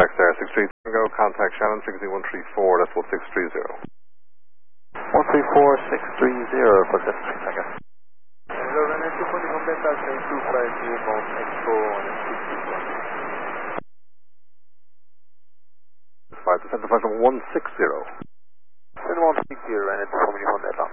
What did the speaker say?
there, 63 Tango, contact Shannon 60134, that's what 630. 134630 for this Tango. Hello, runway 2 point contact Alpha 250 Mount Expo on a 5 to center flight from 160. 160 runway 2 point contact